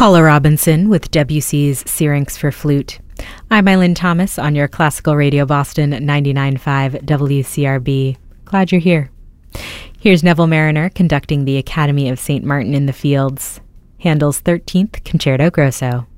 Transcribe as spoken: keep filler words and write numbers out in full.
Paula Robinson with Debussy's Syrinx for Flute. I'm Eileen Thomas on your Classical Radio Boston ninety-nine point five W C R B. Glad you're here. Here's Neville Marriner conducting the Academy of Saint Martin in the Fields, Handel's thirteenth Concerto Grosso.